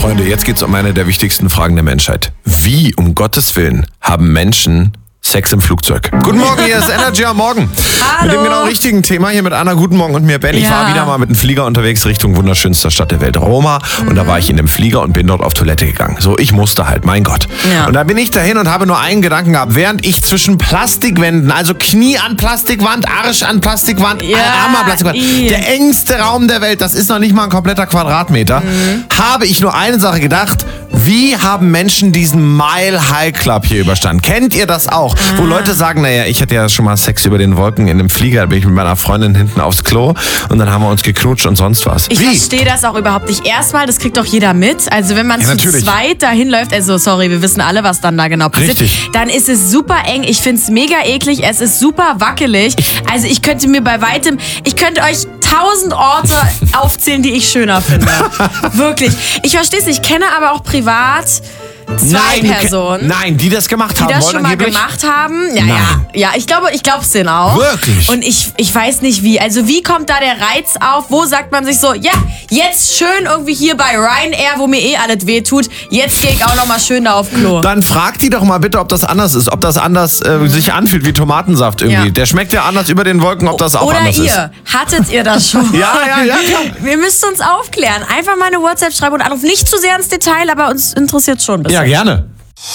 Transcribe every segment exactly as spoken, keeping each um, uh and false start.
Freunde, jetzt geht's um eine der wichtigsten Fragen der Menschheit. Wie, um Gottes Willen, haben Menschen Sex im Flugzeug? Guten Morgen, hier ist Energy am Morgen. Hallo. Mit dem genau richtigen Thema hier mit Anna. Guten Morgen und mir, Ben. Ich Ja. war wieder mal mit einem Flieger unterwegs Richtung wunderschönster Stadt der Welt, Roma. Mhm. Und da war ich in dem Flieger und bin dort auf Toilette gegangen. So, ich musste halt, mein Gott. Ja. Und da bin ich dahin und habe nur einen Gedanken gehabt. Während ich zwischen Plastikwänden, also Knie an Plastikwand, Arsch an Plastikwand, Ja, Arm an Plastikwand, i. der engste Raum der Welt, das ist noch nicht mal ein kompletter Quadratmeter, mhm. habe ich nur eine Sache gedacht. Wie haben Menschen diesen Mile High Club hier überstanden? Kennt ihr das auch? Ah. Wo Leute sagen, naja, ich hatte ja schon mal Sex über den Wolken in einem Flieger, da bin ich mit meiner Freundin hinten aufs Klo und dann haben wir uns geknutscht und sonst was. Ich Wie? verstehe das auch überhaupt nicht. Erstmal, das kriegt doch jeder mit. Also wenn man Ja, zu natürlich. zweit dahin läuft, also sorry, wir wissen alle, was dann da genau passiert. Richtig. Dann ist es super eng. Ich finde es mega eklig. Es ist super wackelig. Also ich könnte mir bei weitem, ich könnte euch tausend Orte aufzählen, die ich schöner finde. Wirklich. Ich verstehe es nicht. Ich kenne aber auch privat zwei Nein, Personen. Nein, die das gemacht Die haben. das wollen schon mal angeblich- gemacht haben. Ja, Nein. ja. Ja, ich glaube, ich glaube es denen auch. Wirklich? Und ich, ich weiß nicht wie. Also wie kommt da der Reiz auf? Wo sagt man sich so, ja, jetzt schön irgendwie hier bei Ryanair, wo mir eh alles wehtut. Jetzt gehe ich auch noch mal schön da auf Klo. Dann frag die doch mal bitte, ob das anders ist. Ob das anders äh, sich anfühlt wie Tomatensaft irgendwie. Ja. Der schmeckt ja anders über den Wolken, ob das auch Oder anders ihr, ist. hattet ihr das schon? Ja, ja, ja, klar. Wir müssen uns aufklären. Einfach mal eine WhatsApp schreiben und anrufen. Nicht zu sehr ins Detail, aber uns interessiert schon ein bisschen. Ja, gerne.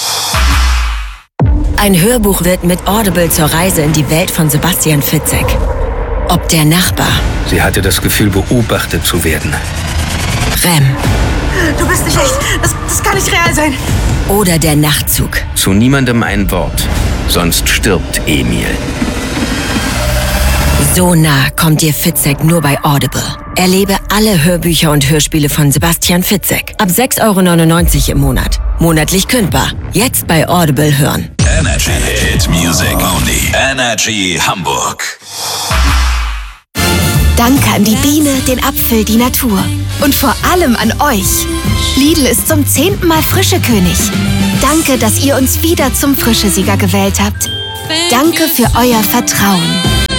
Ein Hörbuch wird mit Audible zur Reise in die Welt von Sebastian Fitzek. Ob der Nachbar, Sie hatte das Gefühl, beobachtet zu werden. Rem Du bist nicht echt. Das, das kann nicht real sein. oder der Nachtzug. Zu niemandem ein Wort, sonst stirbt Emil. So nah kommt dir Fitzek nur bei Audible. Erlebe alle Hörbücher und Hörspiele von Sebastian Fitzek. Ab sechs Euro neunundneunzig im Monat. Monatlich kündbar. Jetzt bei Audible hören. Energy Hit Music Only. Energy Hamburg. Danke an die Biene, den Apfel, die Natur. Und vor allem an euch. Lidl ist zum zehnten Mal Frischekönig. Danke, dass ihr uns wieder zum Frischesieger gewählt habt. Danke für euer Vertrauen.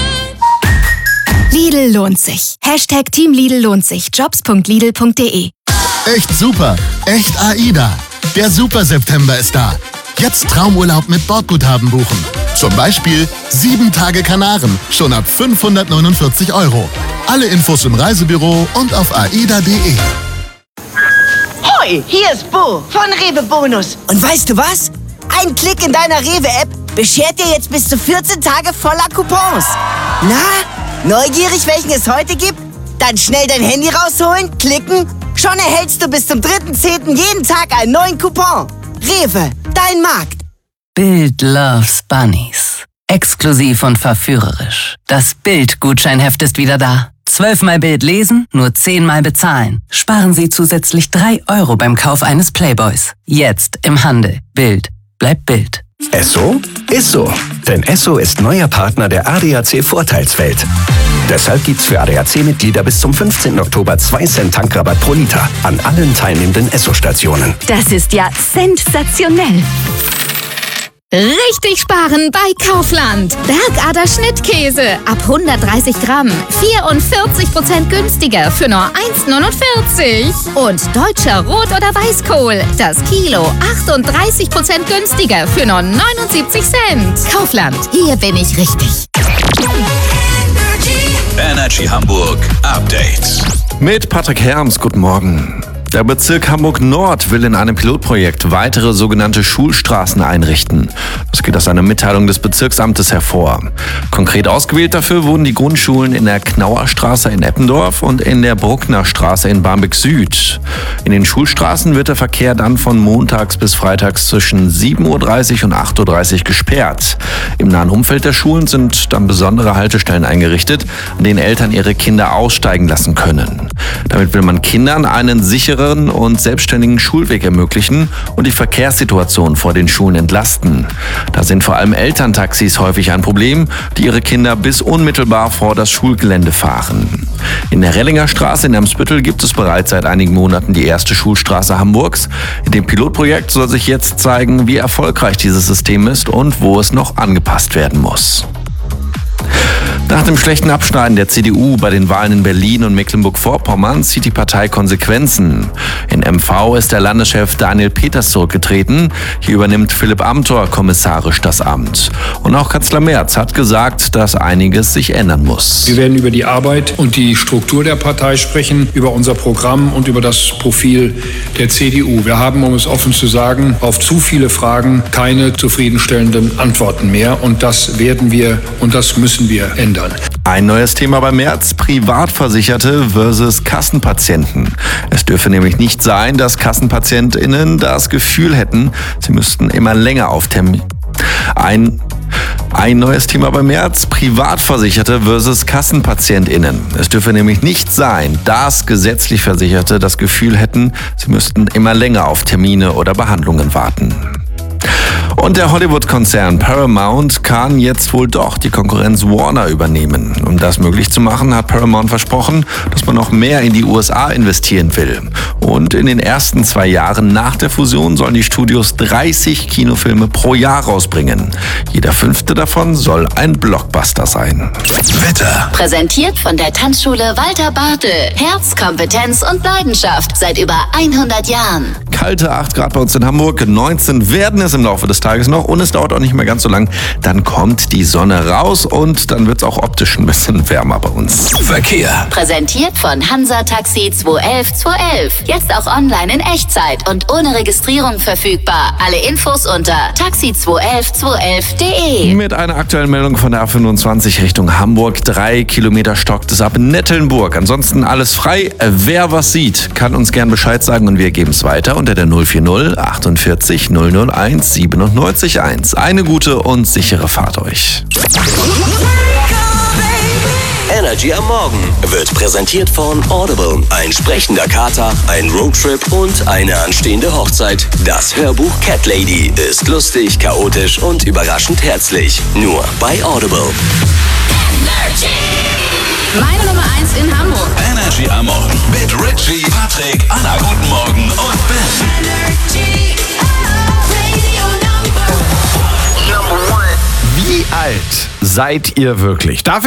Lidl lohnt sich. Hashtag Team Lidl lohnt sich. jobs punkt lidl punkt de. Echt super, echt AIDA. Der Super September ist da. Jetzt Traumurlaub mit Bordguthaben buchen. Zum Beispiel sieben Tage Kanaren, schon ab fünfhundertneunundvierzig Euro. Alle Infos im Reisebüro und auf aida punkt de. Hoi, hier ist Bo von Rewe Bonus. Und weißt du was? Ein Klick in deiner Rewe-App beschert dir jetzt bis zu vierzehn Tage voller Coupons. Na, neugierig, welchen es heute gibt? Dann schnell dein Handy rausholen, klicken. Schon erhältst du bis zum dritten zehnten jeden Tag einen neuen Coupon. Rewe, dein Markt. Bild loves Bunnies. Exklusiv und verführerisch. Das Bild-Gutscheinheft ist wieder da. Zwölfmal Bild lesen, nur zehnmal bezahlen. Sparen Sie zusätzlich drei Euro beim Kauf eines Playboys. Jetzt im Handel. Bild bleibt Bild. Esso ist so. Denn Esso ist neuer Partner der A D A C Vorteilswelt. Deshalb gibt's für A D A C-Mitglieder bis zum fünfzehnten Oktober zwei Cent Tankrabatt pro Liter an allen teilnehmenden Esso-Stationen. Das ist ja sensationell. Richtig sparen bei Kaufland. Bergader Schnittkäse ab hundertdreißig Gramm. vierundvierzig Prozent günstiger für nur eins neunundvierzig. Und deutscher Rot- oder Weißkohl. Das Kilo achtunddreißig Prozent günstiger für nur neunundsiebzig Cent. Kaufland. Hier bin ich richtig. Energy Hamburg Update. Mit Patrick Herms, guten Morgen. Der Bezirk Hamburg-Nord will in einem Pilotprojekt weitere sogenannte Schulstraßen einrichten. Das geht aus einer Mitteilung des Bezirksamtes hervor. Konkret ausgewählt dafür wurden die Grundschulen in der Knauer Straße in Eppendorf und in der Bruckner Straße in Barmbek Süd. In den Schulstraßen wird der Verkehr dann von montags bis freitags zwischen sieben Uhr dreißig und acht Uhr dreißig gesperrt. Im nahen Umfeld der Schulen sind dann besondere Haltestellen eingerichtet, an denen Eltern ihre Kinder aussteigen lassen können. Damit will man Kindern einen sicheren und selbstständigen Schulweg ermöglichen und die Verkehrssituation vor den Schulen entlasten. Da sind vor allem Elterntaxis häufig ein Problem, die ihre Kinder bis unmittelbar vor das Schulgelände fahren. In der Rellinger Straße in Eimsbüttel gibt es bereits seit einigen Monaten die erste Schulstraße Hamburgs. In dem Pilotprojekt soll sich jetzt zeigen, wie erfolgreich dieses System ist und wo es noch angepasst werden muss. Nach dem schlechten Abschneiden der C D U bei den Wahlen in Berlin und Mecklenburg-Vorpommern zieht die Partei Konsequenzen. In M V ist der Landeschef Daniel Peters zurückgetreten. Hier übernimmt Philipp Amthor kommissarisch das Amt. Und auch Kanzler Merz hat gesagt, dass einiges sich ändern muss. Wir werden über die Arbeit und die Struktur der Partei sprechen, über unser Programm und über das Profil der C D U. Wir haben, um es offen zu sagen, auf zu viele Fragen keine zufriedenstellenden Antworten mehr. Und das werden wir und das müssen wir ändern. Ein neues Thema bei Merz: Privatversicherte versus Kassenpatienten. Es dürfe nämlich nicht sein, dass KassenpatientInnen das Gefühl hätten, sie müssten immer länger auf Termin. Ein Ein neues Thema bei Merz: Privatversicherte versus KassenpatientInnen. Es dürfe nämlich nicht sein, dass gesetzlich Versicherte das Gefühl hätten, sie müssten immer länger auf Termine oder Behandlungen warten. Und der Hollywood-Konzern Paramount kann jetzt wohl doch die Konkurrenz Warner übernehmen. Um das möglich zu machen, hat Paramount versprochen, dass man noch mehr in die U S A investieren will. Und in den ersten zwei Jahren nach der Fusion sollen die Studios dreißig Kinofilme pro Jahr rausbringen. Jeder fünfte davon soll ein Blockbuster sein. Wetter. Präsentiert von der Tanzschule Walter Bartel. Herz, Kompetenz und Leidenschaft seit über hundert Jahren. Kalte acht Grad bei uns in Hamburg, neunzehn werden es im Laufe des Tages noch und es dauert auch nicht mehr ganz so lang. Dann kommt die Sonne raus und dann wird es auch optisch ein bisschen wärmer bei uns. Verkehr. Präsentiert von Hansa Taxi zwei elf zwei elf. Jetzt auch online in Echtzeit und ohne Registrierung verfügbar. Alle Infos unter taxi zwei elf zwei elf punkt de. Mit einer aktuellen Meldung von der A fünfundzwanzig Richtung Hamburg. Drei Kilometer stockt es ab Nettelnburg. Ansonsten alles frei. Wer was sieht, kann uns gern Bescheid sagen und wir geben es weiter unter der null vier null achtundvierzig null null eins siebenundneunzig eins. Eine gute und sichere Fahrt euch. Energy am Morgen wird präsentiert von Audible. Ein sprechender Kater, ein Roadtrip und eine anstehende Hochzeit. Das Hörbuch Cat Lady ist lustig, chaotisch und überraschend herzlich. Nur bei Audible. Meine Nummer eins in Hamburg. Energy am Morgen mit Richie, Patrick, Anna, guten Morgen und Ben. Wie alt seid ihr wirklich? Dafür